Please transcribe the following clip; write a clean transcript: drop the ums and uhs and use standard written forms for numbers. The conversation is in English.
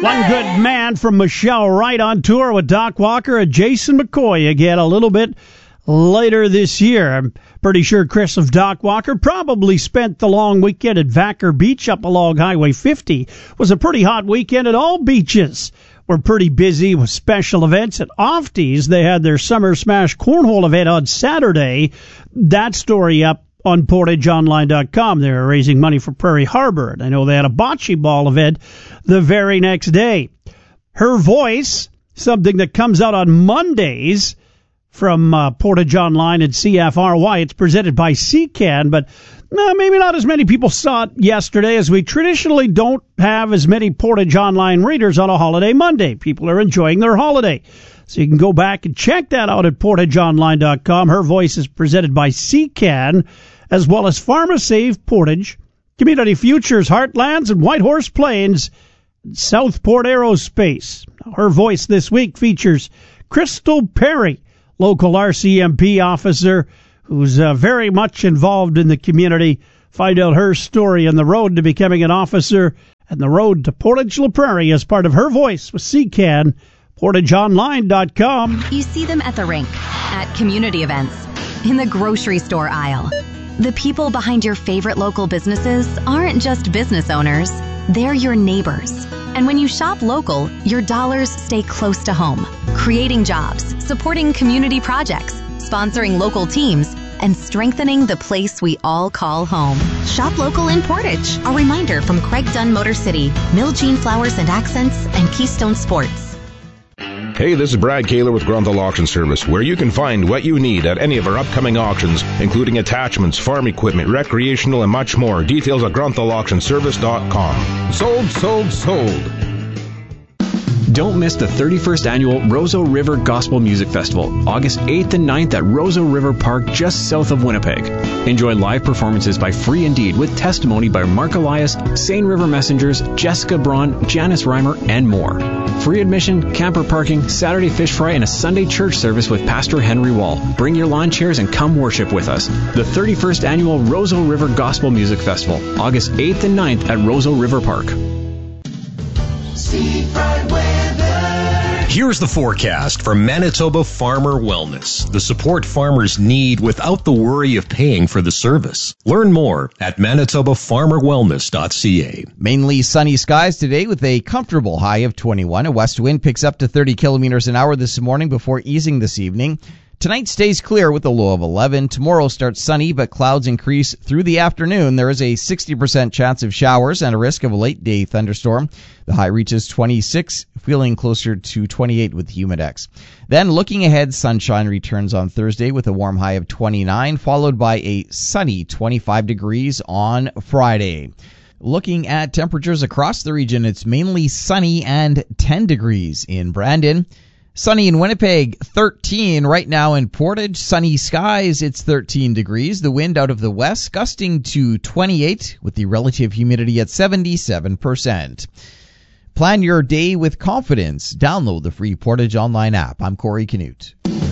One good man from Michelle Wright on tour with Doc Walker and Jason McCoy again a little bit later this year. I'm pretty sure Chris of Doc Walker probably spent the long weekend at Vacker Beach up along Highway 50. It was a pretty hot weekend at all beaches. We're pretty busy with special events at Ofties. They had their Summer Smash Cornhole event on Saturday. That story up on PortageOnline.com. They were raising money for Prairie Harbor. And I know they had a bocce ball event the very next day. Her Voice, something that comes out on Mondays from Portage Online and CFRY. It's presented by CCAN, but maybe not as many people saw it yesterday, as we traditionally don't have as many Portage Online readers on a holiday Monday. People are enjoying their holiday. So you can go back and check that out at PortageOnline.com. Her Voice is presented by CCAN, as well as PharmaSave Portage, Community Futures, Heartlands, and Whitehorse Plains, Southport Aerospace. Her Voice this week features Crystal Perry, local RCMP officer who's very much involved in the community. Find out her story on the road to becoming an officer and the road to Portage La Prairie as part of Her Voice with CCAN. PortageOnline.com. You see them at the rink, at community events, in the grocery store aisle. The people behind your favorite local businesses aren't just business owners, they're your neighbors. And when you shop local, your dollars stay close to home, creating jobs, supporting community projects, sponsoring local teams, and strengthening the place we all call home. Shop local in Portage. A reminder from Craig Dunn Motor City, Miljean Flowers and Accents, and Keystone Sports. Hey, this is Brad Kaler with Grunthal Auction Service, where you can find what you need at any of our upcoming auctions, including attachments, farm equipment, recreational, and much more. Details at GrunthalAuctionService.com. Sold, sold, sold. Don't miss the 31st annual Roseau River Gospel Music Festival, August 8th and 9th at Roseau River Park, just south of Winnipeg. Enjoy live performances by Free Indeed with testimony by Mark Elias, Seine River Messengers, Jessica Braun, Janice Reimer, and more. Free admission, camper parking, Saturday fish fry, and a Sunday church service with Pastor Henry Wall. Bring your lawn chairs and come worship with us. The 31st annual Roseau River Gospel Music Festival, August 8th and 9th at Roseau River Park. Here's the forecast for Manitoba Farmer Wellness, the support farmers need without the worry of paying for the service. Learn more at manitobafarmerwellness.ca. Mainly sunny skies today with a comfortable high of 21. A west wind picks up to 30 kilometers an hour this morning before easing this evening. Tonight stays clear with a low of 11. Tomorrow starts sunny, but clouds increase through the afternoon. There is a 60% chance of showers and a risk of a late-day thunderstorm. The high reaches 26, feeling closer to 28 with Humidex. Then, looking ahead, sunshine returns on Thursday with a warm high of 29, followed by a sunny 25 degrees on Friday. Looking at temperatures across the region, it's mainly sunny and 10 degrees in Brandon. Sunny in Winnipeg, 13 right now in Portage. Sunny skies, it's 13 degrees. The wind out of the west, gusting to 28 with the relative humidity at 77%. Plan your day with confidence. Download the free Portage Online app. I'm Corey Canute.